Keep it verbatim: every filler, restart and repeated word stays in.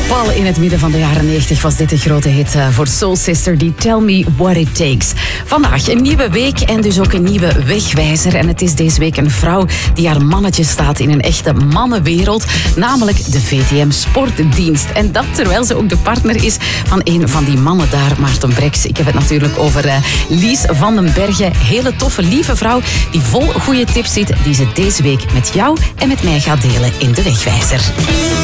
Pal in het midden van de jaren negentig was dit een grote hit voor Soul Sister, die Tell Me What It Takes. Vandaag een nieuwe week en dus ook een nieuwe wegwijzer. En het is deze week een vrouw die haar mannetje staat in een echte mannenwereld, namelijk de V T M Sportdienst. En dat terwijl ze ook de partner is van een van die mannen daar, Maarten Breks. Ik heb het natuurlijk over uh, Lies van den Bergen. Hele toffe, lieve vrouw die vol goede tips zit, die ze deze week met jou en met mij gaat delen in de wegwijzer.